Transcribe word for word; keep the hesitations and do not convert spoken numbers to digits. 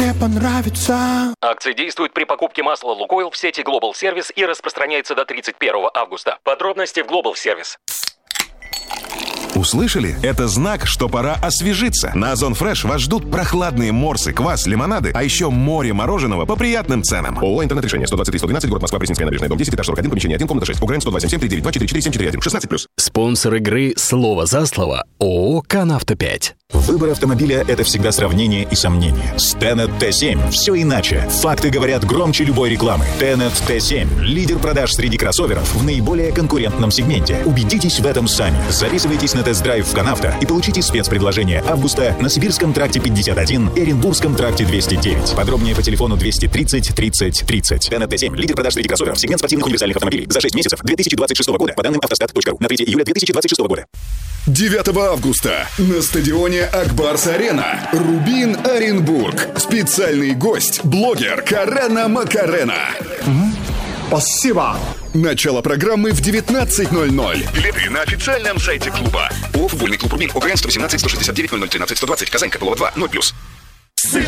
тебе понравится. Акция действует при покупке масла «Лукойл» в сети Global Service и распространяется до тридцать первого августа. Подробности в Global Service. Услышали? Это знак, что пора освежиться. На Озон Фреш вас ждут прохладные морсы, квас, лимонады, а еще море мороженого по приятным ценам. ООО «Интернет-решение». сто двадцать три сто двенадцать, город Москва, Пресненская набережная, дом десять, этаж сорок один, помещение один, комната шесть. УГРН сто два семь семь три девять два четыре четыре семь четыре один. шестнадцать плюс. Спонсор игры «Слово за слово» ООО «Канавто пять». Выбор автомобиля – это всегда сравнение и сомнение. С Tenet Т семь все иначе. Факты говорят громче любой рекламы. Tenet Т семь – лидер продаж среди кроссоверов в наиболее конкурентном сегменте. Убедитесь в этом сами. Записывайтесь на тест-драйв в Канавто и получите спецпредложение августа на Сибирском тракте пятьдесят один и Оренбургском тракте двести девять. Подробнее по телефону двести тридцать тридцать тридцать. Tenet Т семь – лидер продаж среди кроссоверов. Сегмент спортивных универсальных автомобилей. За шесть месяцев две тысячи двадцать шестого года по данным автостат точка ру на третье июля две тысячи двадцать шестого года. девятого августа на стадионе Акбарс-Арена Рубин Оренбург. Специальный гость – блогер Карена Макарена. Спасибо. Начало программы в девятнадцать ноль ноль. Билеты на официальном сайте клуба. ООО «Футбольный клуб Рубин». ОГРН сто восемнадцать сто шестьдесят девять ноль ноль тринадцать сто двадцать. Казань, Копылова два, ноль плюс.